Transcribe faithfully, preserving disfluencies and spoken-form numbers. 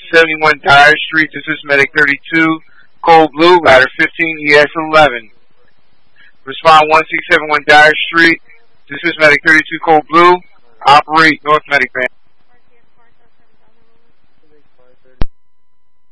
seventy-one Dyer Street. This is Medic thirty-two, Code Blue, ladder fifteen, E S eleven. Respond one six seven one Dyer Street. This is Medic thirty-two, Code Blue. Operate North Medic Band.